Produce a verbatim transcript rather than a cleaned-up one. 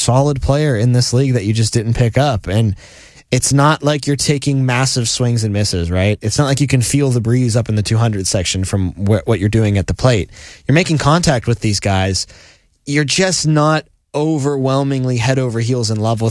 solid player in this league that you just didn't pick up. And it's not like you're taking massive swings and misses, right? It's not like you can feel the breeze up in the two hundred section from wh- what you're doing at the plate. You're making contact with these guys. You're just not overwhelmingly head over heels in love with